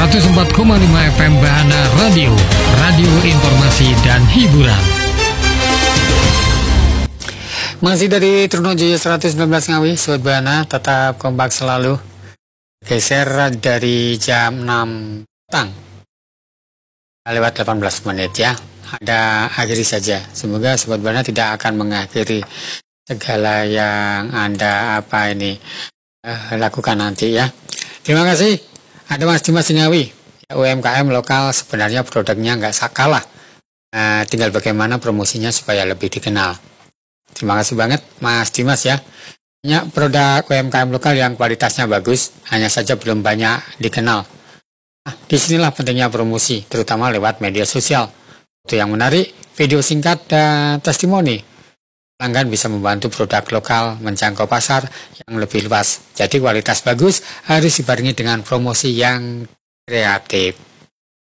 104,5 FM Bahana Radio, radio informasi dan hiburan. Masih dari Trunojoyo 119 Ngawi, Sobat Bahana, tetap kompak selalu. Geser dari jam 6 petang lewat 18 menit ya. Ada akhiri saja. Semoga Sobat Bahana tidak akan mengakhiri segala yang Anda lakukan nanti ya. Terima kasih. Ada Mas Dimas Ngawi, UMKM lokal sebenarnya produknya nggak kalah. Tinggal bagaimana promosinya supaya lebih dikenal. Terima kasih banget Mas Dimas ya. Banyak produk UMKM lokal yang kualitasnya bagus, hanya saja belum banyak dikenal. Disinilah pentingnya promosi, terutama lewat media sosial. Itu yang menarik, video singkat dan testimoni. Pelanggan bisa membantu produk lokal menjangkau pasar yang lebih luas. Jadi kualitas bagus harus dibarengi dengan promosi yang kreatif.